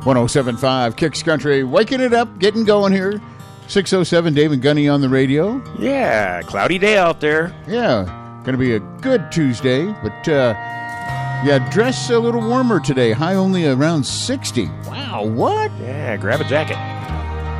107.5 Kicks Country, waking it up, getting going here. 6:07, Dave and Gunny on the radio. Yeah, cloudy day out there. Yeah, going to be a good Tuesday, but dress a little warmer today. High only around 60. Wow, what? Yeah, grab a jacket.